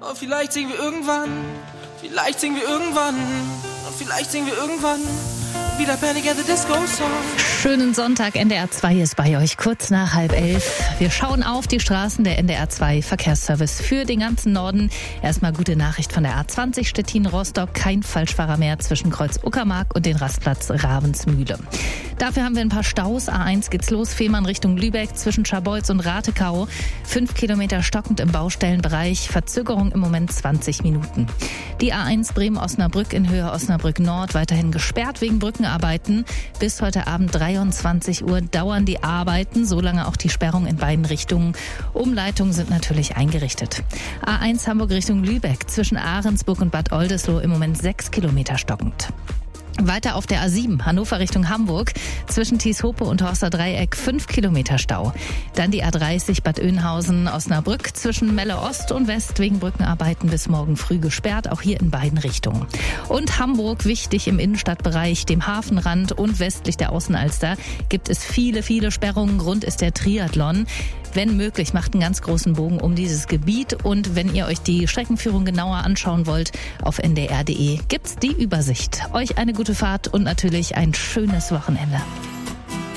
Oh, vielleicht singen wir irgendwann, vielleicht singen wir irgendwann, vielleicht singen wir irgendwann wieder Panic at the Disco Song. Schönen Sonntag, NDR 2 ist bei euch, kurz nach 10:30. Wir schauen auf die Straßen der NDR 2 Verkehrsservice für den ganzen Norden. Erstmal gute Nachricht von der A20 Stettin-Rostock. Kein Falschfahrer mehr zwischen Kreuz Uckermark und den Rastplatz Ravensmühle. Dafür haben wir ein paar Staus. A1 geht's los, Fehmarn Richtung Lübeck zwischen Scharbeutz und Ratekau. 5 Kilometer stockend im Baustellenbereich. Verzögerung im Moment 20 Minuten. Die A1 Bremen-Osnabrück in Höhe Osnabrück Nord weiterhin gesperrt wegen Brückenarbeiten. Bis heute Abend 23 Uhr dauern die Arbeiten, solange auch die Sperrung in beiden Richtungen. Umleitungen sind natürlich eingerichtet. A1 Hamburg Richtung Lübeck zwischen Ahrensburg und Bad Oldesloe im Moment 6 Kilometer stockend. Weiter auf der A7, Hannover Richtung Hamburg, zwischen Thieshope und Horster Dreieck 5 Kilometer Stau. Dann die A30 Bad Oeynhausen, Osnabrück, zwischen Melle Ost und West wegen Brückenarbeiten bis morgen früh gesperrt, auch hier in beiden Richtungen. Und Hamburg, wichtig im Innenstadtbereich, dem Hafenrand und westlich der Außenalster, gibt es viele Sperrungen. Grund ist der Triathlon. Wenn möglich, macht einen ganz großen Bogen um dieses Gebiet. Und wenn ihr euch die Streckenführung genauer anschauen wollt, auf ndr.de gibt's die Übersicht. Euch eine gute Fahrt und natürlich ein schönes Wochenende.